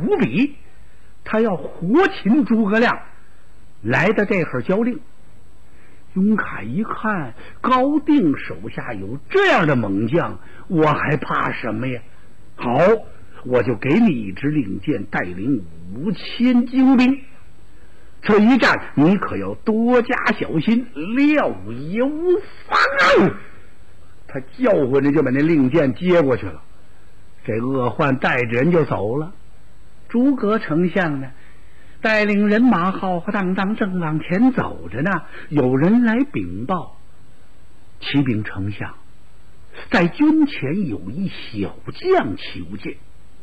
无比，他要活擒诸葛亮。来到这会儿交令，雍凯一看高定手下有这样的猛将，我还怕什么呀？好，我就给你一支令箭，带领5000精兵，这一战你可要多加小心，料也无妨。他叫唤着就把那令箭接过去了。这恶患带着人就走了。诸葛丞相呢，带领人马浩浩荡荡正往前走着呢，有人来禀报，启禀丞相，在军前有一小将求见。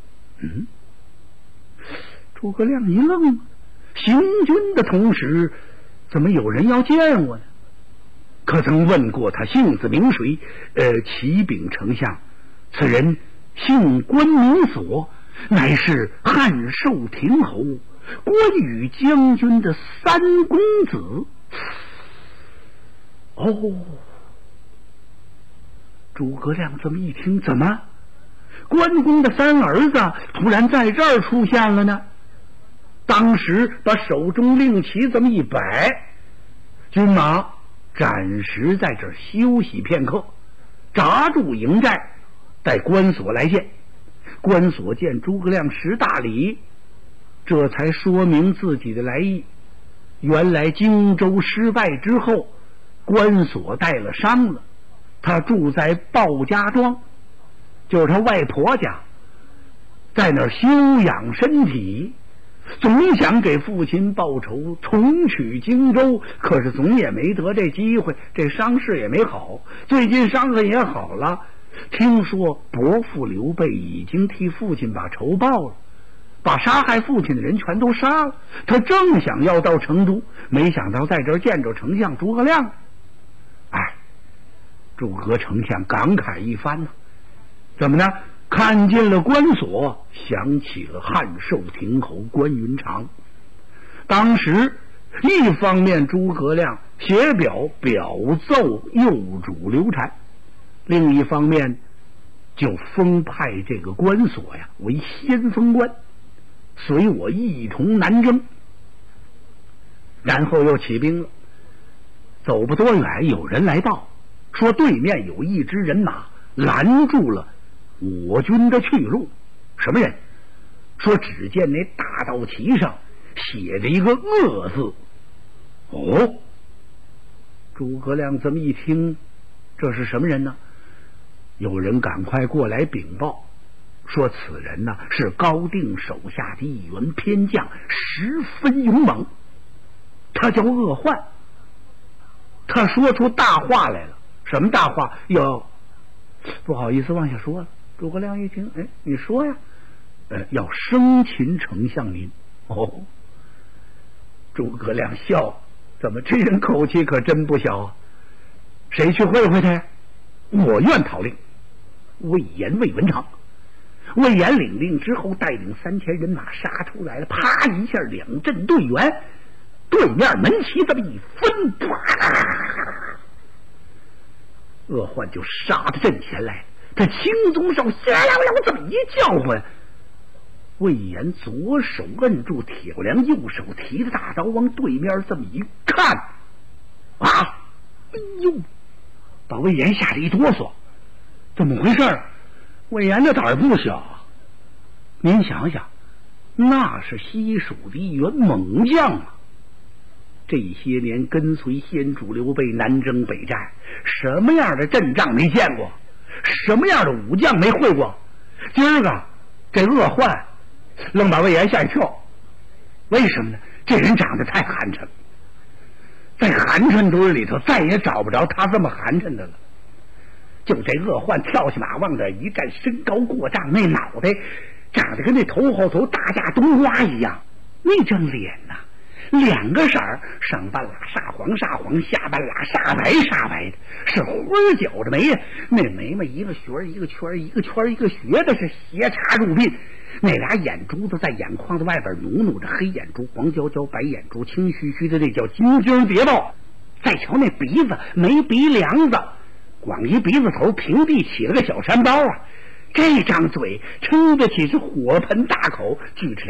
诸葛亮一愣，行军的同时怎么有人要见我呢？可曾问过他姓字名谁？启禀丞相，此人姓关名所，乃是汉寿亭侯关羽将军的三公子。诸葛亮这么一听，怎么关公的三儿子突然在这儿出现了呢？当时把手中令旗这么一摆，军马暂时在这儿休息片刻，扎住营寨，待关索来见。关索见诸葛亮识大礼，这才说明自己的来意。原来荆州失败之后，关索带了伤了，他住在鲍家庄，就是他外婆家，在那儿休养身体，总想给父亲报仇，重取荆州，可是总也没得这机会，这伤势也没好。最近伤痕也好了，听说伯父刘备已经替父亲把仇报了，把杀害父亲的人全都杀了。他正想要到成都，没想到在这儿见着丞相诸葛亮。诸葛丞相感慨一番呢，怎么呢？看见了关索，想起了汉寿亭侯关云长。当时一方面诸葛亮写表奏右主刘禅，另一方面就封派这个关索呀为先锋官，随我一同南征。然后又起兵了，走不多远，有人来报说对面有一支人马拦住了我军的去路。什么人？说只见那大道旗上写着一个恶字。诸葛亮这么一听，这是什么人呢？有人赶快过来禀报，说此人呢是高定手下的一员偏将，十分勇猛，他叫恶患。他说出大话来了。什么大话？不好意思往下说了。诸葛亮一听，你说呀。要生擒丞相您。诸葛亮笑，怎么这人口气可真不小啊？谁去会会他？我愿讨令。魏延、魏文长。魏延领令之后，带领3000人马杀出来了，啪一下两阵对圆，对面门旗这么一分，恶患就杀到阵前来。他青鬃哨响亮亮这么一叫唤，魏延左手摁住铁梁，右手提着大刀往对面这么一看，把魏延吓得一哆嗦。怎么回事？魏延的胆儿不小啊！您想想，那是西蜀的一员猛将啊！这些年跟随先主刘备南征北战，什么样的阵仗没见过，什么样的武将没会过。今儿个这恶患愣把魏延吓一跳。为什么呢？这人长得太寒碜了，在寒碜堆里头再也找不着他这么寒碜的了。就这恶患跳下马往这一站，身高过丈，那脑袋长得跟那头后头大架冬瓜一样，那张脸呐两个色儿，上半拉煞黄煞黄，下半拉煞白煞白的，是花搅着眉呀。那眉毛一个旋一个圈，一个圈一个学的，是斜插入鬓。那俩眼珠子在眼眶子外边努着，黑眼珠、黄焦焦、白眼珠，青须须的，那叫金睛谍报。再瞧那鼻子，没鼻梁子，光一鼻子头平地起了个小山包啊！这张嘴撑得起是火盆大口，锯齿